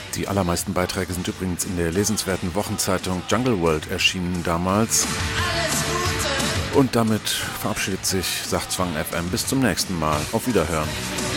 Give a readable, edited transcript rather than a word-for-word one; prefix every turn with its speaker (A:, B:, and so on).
A: Die allermeisten Beiträge sind übrigens in der lesenswerten Wochenzeitung Jungle World erschienen damals. Und damit verabschiedet sich Sachzwang FM. Bis zum nächsten Mal. Auf Wiederhören.